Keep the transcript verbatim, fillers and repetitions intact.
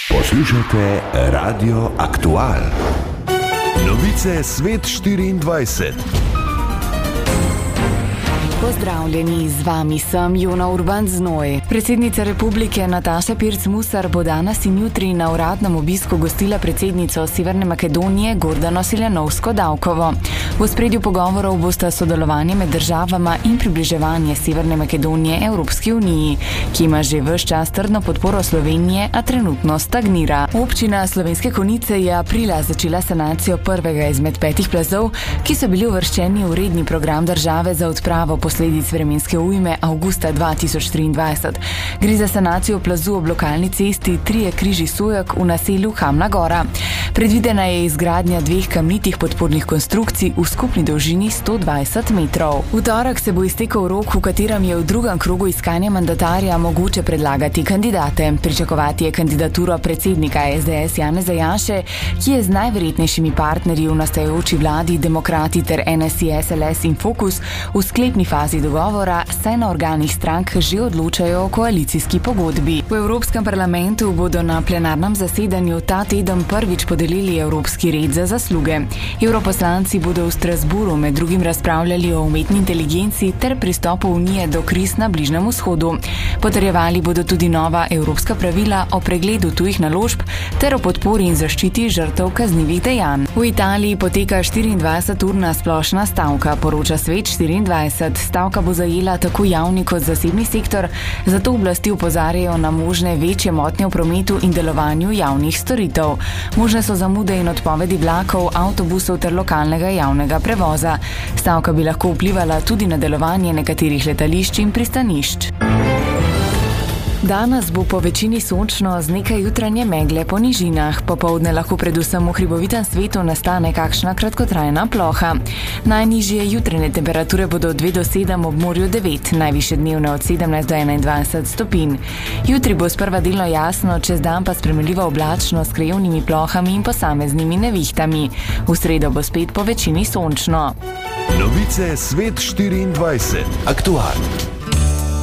Poslušajte Radio Aktual. Novice Svet štiriindvajset. Pozdravljeni, z vami sem Jona Urban Znoj. Predsednica republike Nataša Pirc Musar bo danes in jutri na uradnem obisku gostila predsednico Severne Makedonije Gordano Siljanovsko-Davkovo. V ospredju pogovorov bosta sodelovanje med državama in približevanje Severne Makedonije Evropski uniji, ki ima že ves čas trdno podporo Slovenije, a trenutno stagnira. Občina Slovenske Konjice je aprila začela sanacijo prvega izmed petih plazov, ki so bili uvrščeni v redni program države za odpravo posledic vremenske ujme avgusta dva tisoč triindvajset. Gre za sanacijo plazu ob lokalni cesti Trije križi Sojek v naselju Hamna Gora. Predvidena je izgradnja dveh kamnitih podpornih konstrukcij v skupni dolžini sto dvajset metrov. V torek se bo iztekel rok, v katerem je v drugem krogu iskanja mandatarja mogoče predlagati kandidate. Pričakovati je kandidaturo predsednika es de es Janeza Janše, ki je z najverjetnejšimi partnerji v nastajajoči vladi Demokrati ter en es i es el es in Fokus v sklepni fazi dogovora, saj na organih strank že odločajo o koalicijski pogodbi. V Evropskem parlamentu bodo na plenarnem zasedanju ta teden prvič podelili Evropski red za zasluge. Evroposlanci bodo v Strasburu med drugim razpravljali o umetni inteligenci ter pristopu Unije do kriz na Bližnjem vzhodu. Potrjevali bodo tudi nova evropska pravila o pregledu tujih naložb ter o podpori in zaščiti žrtev kaznivih dejanj. V Italiji poteka štiriindvajseturna splošna stavka, poroča Svet štiriindvajset. Stavka bo zajela tako javni kot zasebni sektor, zato oblasti opozarjajo na možne večje motnje v prometu in delovanju javnih storitev. Možne so zamude in odpovedi vlakov, avtobusov ter lokalnega javnega prevoza. Stavka bi lahko vplivala tudi na delovanje nekaterih letališč in pristanišč. Danes bo po večini sončno z nekaj jutranje megle po nižinah. Popoldne lahko predvsem v hribovitem svetu nastane kakšna kratkotrajna ploha. Najnižje jutranje temperature bodo od dve do sedem, ob morju devet, najvišje dnevne od sedemnajst do enaindvajset stopinj. Jutri bo sprva delno jasno, čez dan pa spremenljivo oblačno s krajevnimi plohami in posameznimi nevihtami. V sredo bo spet po večini sončno. Novice Svet štiriindvajset. Aktual.